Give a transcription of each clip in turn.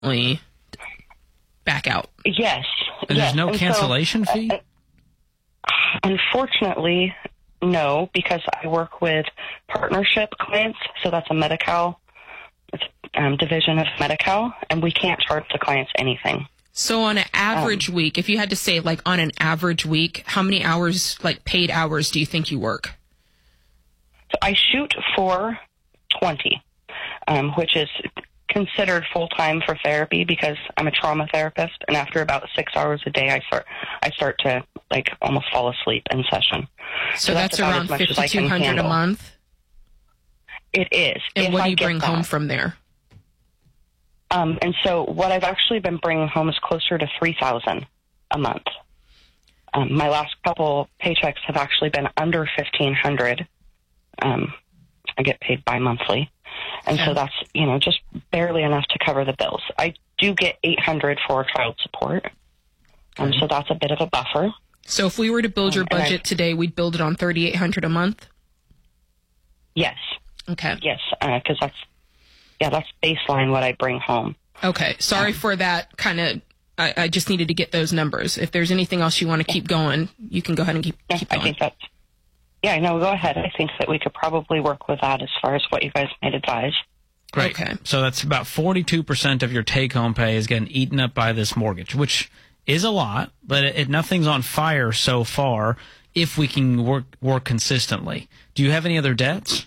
back out. Yes. And yes. there's no cancellation fee? Unfortunately, no, because I work with partnership clients, so that's a Medi-Cal division of Medi-Cal, and we can't charge the clients anything. So on an average week, if you had to say, like, on an average week, how many hours, like, paid hours do you think you work? So I shoot for 20, which is considered full-time for therapy because I'm a trauma therapist, and after about 6 hours a day, I start to, like, almost fall asleep in session. So that's around $5,200 a month? It is. And what do you bring home from there? And so what I've actually been bringing home is closer to $3,000 a month. My last couple paychecks have actually been under $1,500. I get paid bi-monthly. And so that's, just barely enough to cover the bills. I do get $800 for child support. So that's a bit of a buffer. So if we were to build your budget today, we'd build it on $3,800 a month? Yes. Okay. Yes, because that's baseline what I bring home. Okay. Sorry for that kind of, I just needed to get those numbers. If there's anything else you want to keep going, you can go ahead and keep going. I think that's, go ahead. I think that we could probably work with that as far as what you guys might advise. Great. Okay. So that's about 42% of your take-home pay is getting eaten up by this mortgage, which is a lot, but nothing's on fire so far if we can work consistently. Do you have any other debts?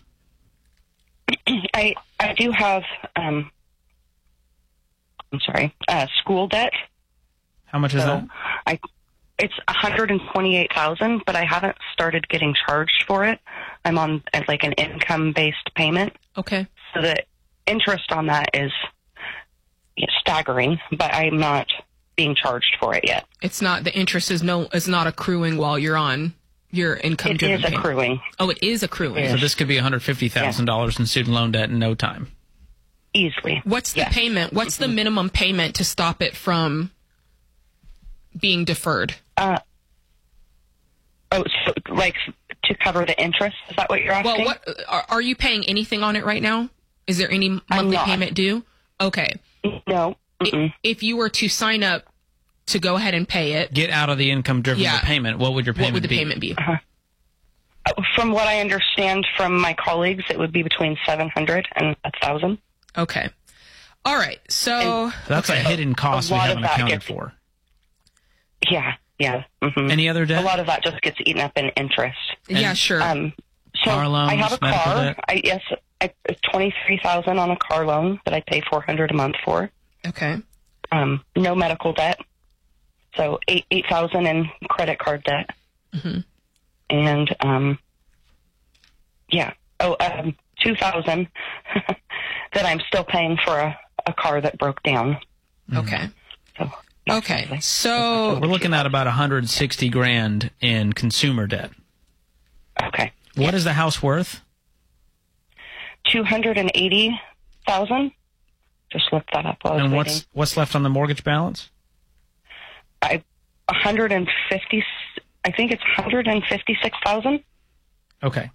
I do have, school debt. How much is that? It's $128,000, but I haven't started getting charged for it. I'm on like an income-based payment. Okay. So the interest on that is staggering, but I'm not being charged for it yet. It's not, the interest is not accruing while you're on your income-driven payment. It is accruing. Oh, it is accruing. So this could be $150,000 in student loan debt in no time. Easily. What's the payment? What's the minimum payment to stop it from being deferred? So like to cover the interest? Is that what you're asking? Well, are you paying anything on it right now? Is there any monthly payment due? Okay. No. If you were to sign up to go ahead and pay it, get out of the income-driven payment, what would your payment be? What would the payment be? From what I understand from my colleagues, it would be between $700 and $1,000. Okay. All right. So that's a hidden cost we haven't accounted for. Yeah. Mm-hmm. Any other debt? A lot of that just gets eaten up in interest. Sure. So car loans, I have a car. Debt? I $23,000 on a car loan that I pay $400 a month for. Okay. No medical debt. So $8,000 in credit card debt. Mm-hmm. And $2,000 that I'm still paying for a car that broke down. Okay. So. Okay, so we're looking at about $160,000 in consumer debt. Okay. What is the house worth? $280,000. Just looked that up while I was waiting. What's left on the mortgage balance? I think it's $156,000. Okay.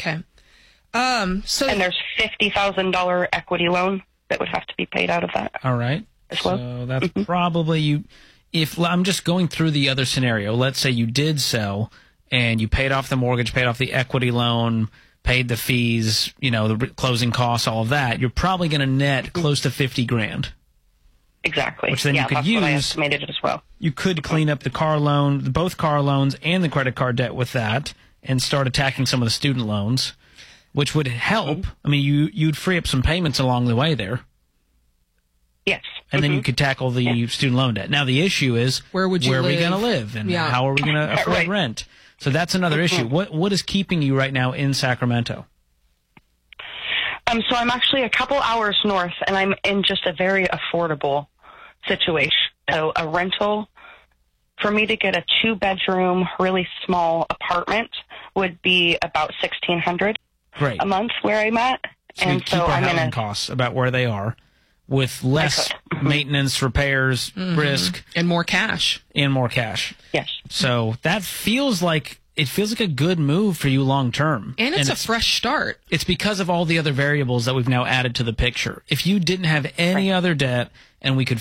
So and there's $50,000 equity loan that would have to be paid out of that. All right. Well. So that's probably you. If I'm just going through the other scenario, let's say you did sell and you paid off the mortgage, paid off the equity loan, paid the fees, the closing costs, all of that, you're probably going to net close to $50,000. Exactly. Which then you could use. What I estimated it as well. You could clean up the car loan, both car loans and the credit card debt with that, and start attacking some of the student loans, which would help. I mean, you'd free up some payments along the way there. Yes. And then you could tackle the student loan debt. Now, the issue is, where are we going to live? And how are we going to afford rent? So that's another issue. What is keeping you right now in Sacramento? So I'm actually a couple hours north, and I'm in just a very affordable situation. So a rental, for me to get a 2-bedroom, really small apartment would be about $1,600 a month where I'm at. So and so I'm in costs about where they are, with less maintenance, repairs, risk. And more cash. Yes. So that feels like it feels like a good move for you long term. And it's a fresh start. It's because of all the other variables that we've now added to the picture. If you didn't have any other debt and we could